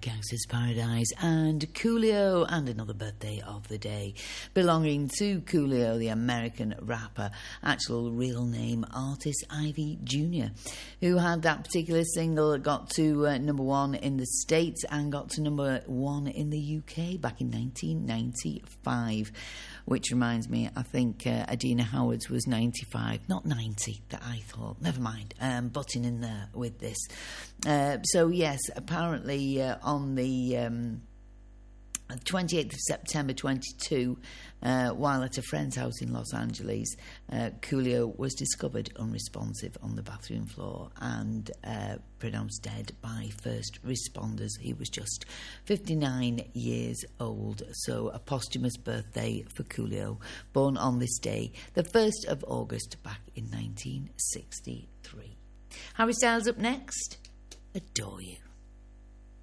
Gangster's Paradise and Coolio, and another birthday of the day belonging to Coolio, the American rapper, actual real name Artis Ivy Jr., who had that particular single that got to number one in the States and got to number one in the UK back in 1995. Which reminds me, I think Adina Howard's was 95, not 90, that I thought. Never mind, butting in there with this. So yes, apparently on the 28th of September 22, while at a friend's house in Los Angeles, Coolio was discovered unresponsive on the bathroom floor and pronounced dead by first responders. He was just 59 years old, so a posthumous birthday for Coolio, born on this day, the 1st of August back in 1963. Harry Styles up next. Adore You.